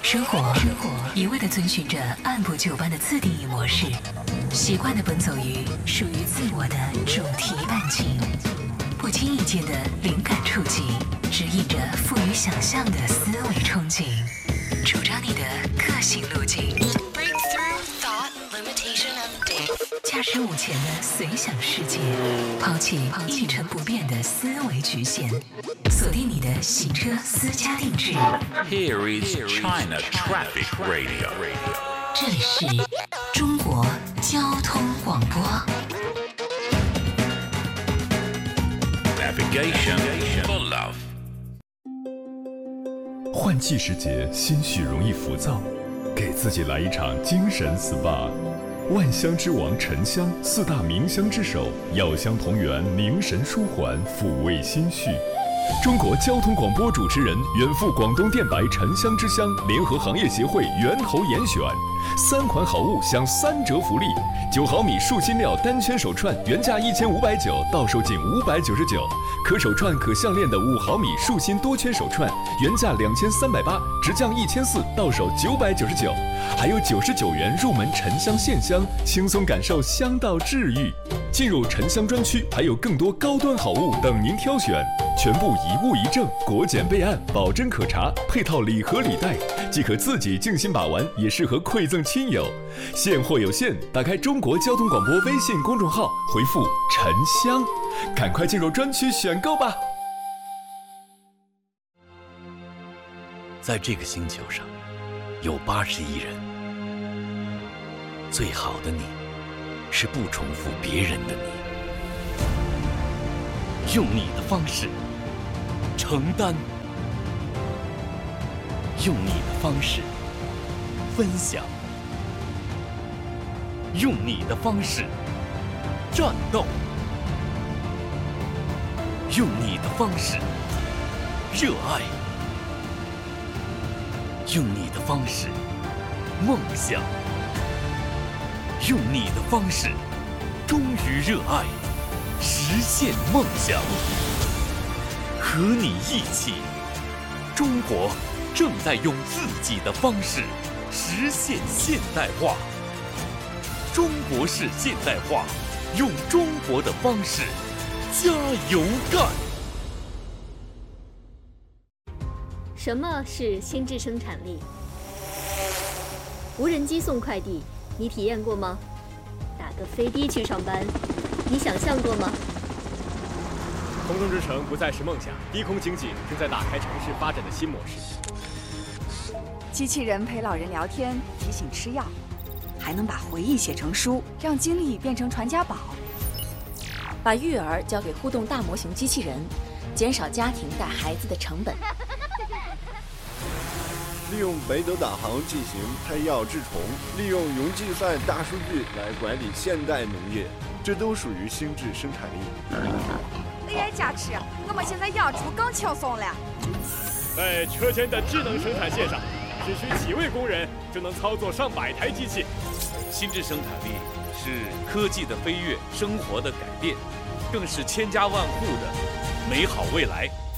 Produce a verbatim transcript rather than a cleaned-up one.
生活一味地遵循着按部就班的自定义模式，习惯地奔走于属于自我的主题半径，不经意间的灵感触及，指引着富于想象的思维憧憬，主张你的个性路径。驾驶五前的随想世界，抛弃一成不变的思维局限，锁定你的行车私家定制。 Here is China Traffic Radio。 这里是中国交通广播。 Navigation for love。 换季时节，心绪容易浮躁，给自己来一场精神 S P A。万香之王沉香，四大名香之首，药香同源，凝神舒缓，抚慰心绪。中国交通广播主持人远赴广东电白沉香之乡，联合行业协会源头严选三款好物享三折福利：九毫米树心料单圈手串原价一千五百九，到手仅五百九十九；可手串可项链的五毫米树心多圈手串原价两千三百八，直降一千四，到手九百九十九。还有九十九元入门沉香线香，轻松感受香道治愈。进入沉香专区，还有更多高端好物等您挑选，全部一物一证，国检备案，保真可查，配套礼盒礼袋，既可自己静心把玩，也适合馈赠亲友。现货有限，打开中国交通广播微信公众号，回复沉香，赶快进入专区选购吧。 在这个星球上有八十亿人，最好的你是不重复别人的你，用你的方式承担，用你的方式分享，用你的方式战斗，用你的方式热爱，用你的方式梦想，用你的方式忠于热爱，实现梦想。和你一起，中国正在用自己的方式实现现代化。中国式现代化，用中国的方式加油干。 什么是心智生产力？无人机送快递，你体验过吗？打个飞的去上班，你想象过吗？ 空中之城不再是梦想，低空经济正在打开城市发展的新模式。 机器人陪老人聊天，提醒吃药，还能把回忆写成书，让经历变成传家宝。 把育儿交给互动大模型机器人，减少家庭带孩子的成本。 利用北斗导航进行配药治虫，利用云计算大数据来管理现代农业，这都属于心智生产力。 A I 加持，我们现在养猪更轻松了。 在车间的智能生产线上，只需几位工人就能操作上百台机器。 心智生产力是科技的飞跃，生活的改变，更是千家万户的美好未来。